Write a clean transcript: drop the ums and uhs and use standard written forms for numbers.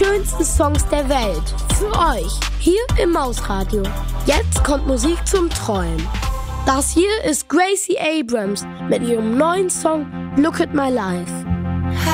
schönsten Songs der Welt. Für euch, hier im Mausradio. Jetzt kommt Musik zum Träumen. Das hier ist Gracie Abrams mit ihrem neuen Song Look at My Life.